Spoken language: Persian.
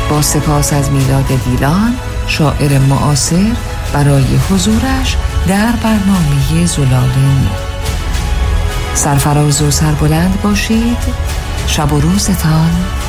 با سپاس از میلاد دیلان، شاعر معاصر، برای حضورش در برنامه زلال نور. سرفراز و سربلند باشید. شب و روزتان